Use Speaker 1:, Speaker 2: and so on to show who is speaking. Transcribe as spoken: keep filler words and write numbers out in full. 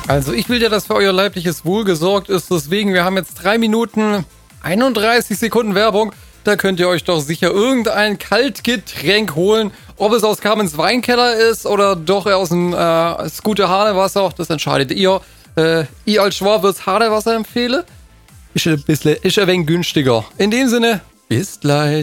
Speaker 1: Also ich will ja, dass für euer leibliches Wohl gesorgt ist, deswegen, wir haben jetzt drei Minuten einunddreißig Sekunden Werbung. Da könnt ihr euch doch sicher irgendein Kaltgetränk holen. Ob es aus Carmens Weinkeller ist oder doch aus dem äh, das gute Hadewasser, das entscheidet ihr. Äh, ich als Schwab würde Hadewasser empfehlen. Ist ein bisschen, ist ein wenig günstiger. In dem Sinne, bis gleich.